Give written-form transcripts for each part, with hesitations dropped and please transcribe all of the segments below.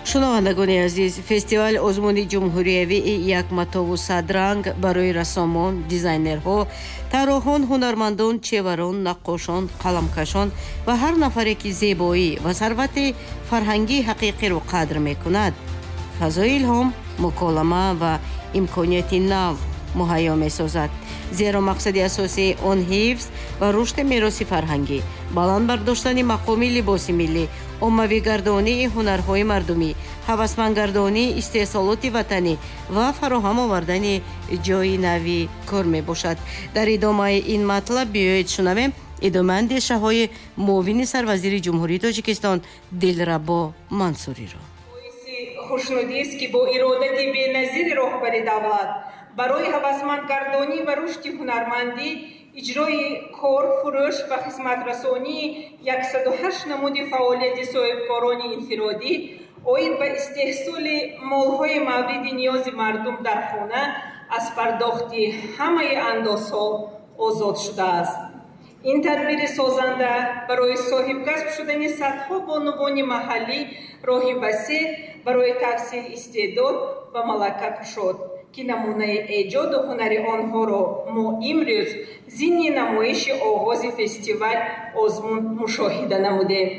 шунавандагони азиз, фестивал озмуни ҷумҳуриявии якматову садранг барои рассомон, дизайнерҳо, тарроҳон, ҳунармандон, чеварон, наққошон, қаламкашон ва ҳар нафаре ки зебоӣ ва сарвати фарҳангии ҳақиқиро қадр мекунад, фазои илҳом, муколама ва имконияти нав муҳайё месозад. зеро мақсади асосии он ҳифз ва рушди мероси фарҳангӣ, баланд бардоштани мақоми либоси миллӣ, оммавигардонии ҳунарҳои мардумӣ, ҳавасмандгардонии истеҳсолоти ватанӣ ва фароҳам овардани ҷойи нави кор мебошад. дар идомаи ин матлаб биёед шунавем идомаи андешаҳои муовини сарвазири ҷумҳурии Тоҷикистон Дилрабо Мансуриро. хушнудист ки бо иродати беназири роҳбари давлат барои ҳавасмандгардонӣ ва рушди ҳунармандӣ, иҷрои кор, фурӯш ва хизматрасонии 108 намуди фаъолияти соҳибкорони инфиродӣ оид ба истеҳсоли молҳои мавриди ниёзи мардум дар хона аз пардохти ҳамаи андозҳо озод шудааст. ин тадбири созанда барои соҳибкасб шудани садҳо бонувони маҳаллӣ роҳи васеъ барои тавсили истеъдод ва малака кушод, ки намунаи эҷоду ҳунари онҳоро мо имрӯз зинни намоиши оғози фестивал озмун мушоҳида намудем.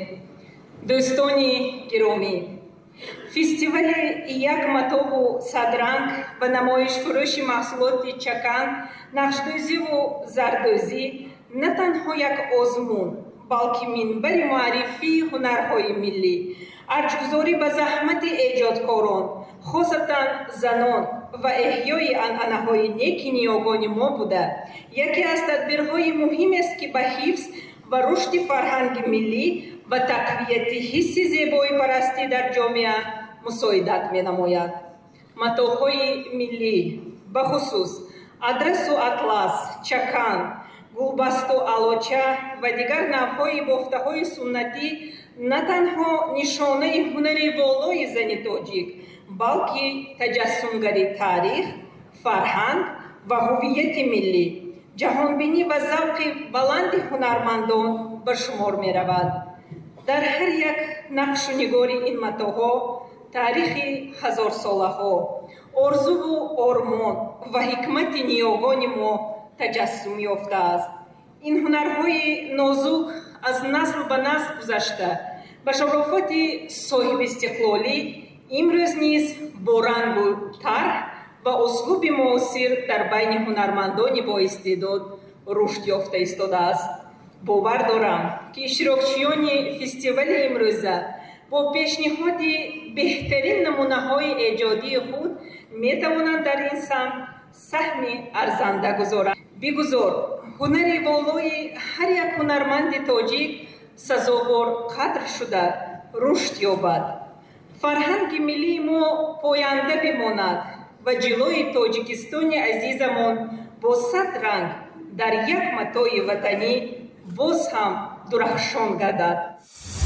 дӯстони гиромӣ, фестивали якматову садранг ва намоишфурӯши маҳсулоти чакан, нақшдӯзиву зардӯзӣ на танҳо як озмун, балки минбари муаррифии ҳунарҳои миллӣ, арҷгузорӣ ба заҳмати эҷодкорон, хосатан занон ва эҳёи анъанаҳои неки ниёгони мо буда, яке аз тадбирҳои муҳимест, ки ба ҳифз ва рушди фарҳанги миллӣ ва тақвияти ҳисси зебоипарастӣ дар ҷомеа мусоидат менамояд. матоъҳои миллӣ, бахусус адрасу атлас, чакан, гулбасту алоча ва дигар навъҳои бофтаҳои суннатӣ на танҳо нишонаи ҳунари волои зани тоҷик, балки таҷассумгари таърих, фарҳанг ва ҳувияти миллӣ, ҷаҳонбинӣ ва завқи баланди ҳунармандон ба шумор меравад. дар ҳар як нақшу нигори ин матоъҳо таърихи ҳазорсолаҳо, орзуву ормон ва ҳикмати ниёгони мо таҷассум ёфтааст. ин ҳунарҳои нозук аз насл ба насл гузашта ба шарофати соҳибистиқлолӣ имрӯз низ бо рангу тарҳ ва услуби муосир дар байни ҳунармандони боистеъдод рушд ёфта истодааст. бовар дорам, ки иштирокчиёни фестивали имрӯза бо пешниҳоди беҳтарин намунаҳои эҷодии худ метавонанд дар ин самт саҳми арзанда гузоранд. бигузор ҳунари волои ҳар як ҳунарманди тоҷик сазовор қадр шуда рушд ёбад. фарҳанги миллии мо поянда бимонад ва ҷилои Тоҷикистони азизамон бо 100 ранг дар як матоъи ватанӣ боз ҳам дурахшон гардад.